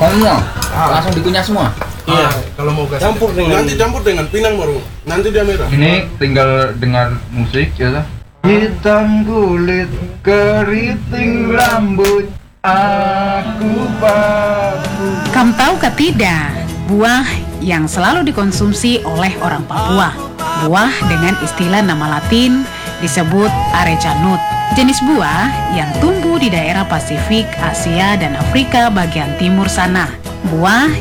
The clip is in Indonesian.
semua. Langsung dikunyah semua. Iya, kalau mau gas nanti campur dengan pinang baru nanti dia merah. Ini tinggal dengar musik ya. Hitam kulit, keriting rambut, aku baku. Kamu tahukah tidak, buah yang selalu dikonsumsi oleh orang Papua. Buah dengan istilah nama Latin disebut Areca nut. Jenis buah yang tumbuh di daerah Pasifik, Asia, dan Afrika bagian timur sana. Buah